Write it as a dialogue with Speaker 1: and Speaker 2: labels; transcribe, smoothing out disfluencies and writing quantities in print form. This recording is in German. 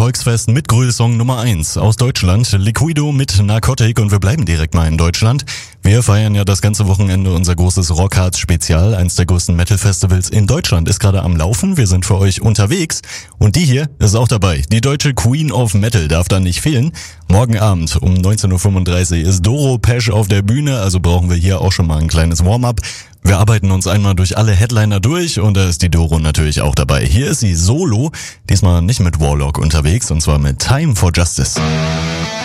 Speaker 1: Volksfest mit Grüßsong Nummer 1 aus Deutschland. Liquido mit Narcotic und wir bleiben direkt mal in Deutschland. Wir feiern ja das ganze Wochenende unser großes Rockharz-Spezial. Eins der größten Metal-Festivals in Deutschland ist gerade am Laufen. Wir sind für euch unterwegs und die hier ist auch dabei. Die deutsche Queen of Metal darf da nicht fehlen. Morgen Abend um 19.35 Uhr ist Doro Pesch auf der Bühne, also brauchen wir hier auch schon mal ein kleines Warm-up. Wir arbeiten uns einmal durch alle Headliner durch und da ist die Doro natürlich auch dabei. Hier ist sie solo, diesmal nicht mit Warlock unterwegs und zwar mit Time for Justice.